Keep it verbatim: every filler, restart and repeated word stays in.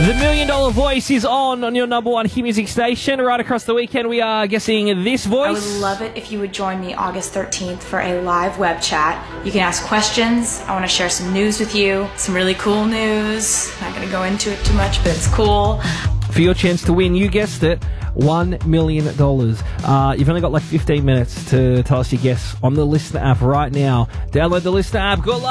The Million Dollar Voice is on on your number one hit music station. Right across the weekend, we are guessing this voice. I would love it if you would join me August thirteenth for a live web chat. You can ask questions. I want to share some news with you, some really cool news. Not going to go into it too much, but it's cool. For your chance to win, you guessed it, one million dollars. Uh, you've only got like fifteen minutes to tell us your guess on the Listener app right now. Download the Listener app. Good luck.